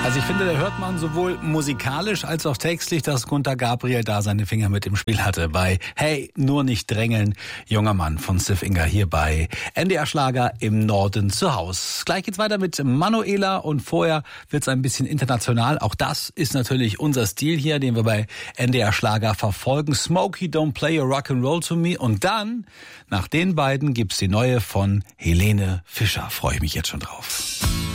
Also ich finde, da hört man sowohl musikalisch als auch textlich, dass Gunter Gabriel da seine Finger mit im Spiel hatte bei Hey, nur nicht drängeln, junger Mann von Sif Inga hier bei NDR Schlager im Norden zu Haus. Gleich geht's weiter mit Manuela und vorher wird's ein bisschen international. Auch das ist natürlich unser Stil hier, den wir bei NDR Schlager verfolgen. Smokey, Don't Play Your Rock'n'Roll to Me. Und dann, nach den beiden, gibt's die neue von Helene Fischer. Freue ich mich jetzt schon drauf.